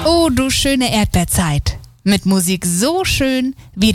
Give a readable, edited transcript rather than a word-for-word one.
Oh, du schöne Erdbeerzeit. Mit Musik so schön wie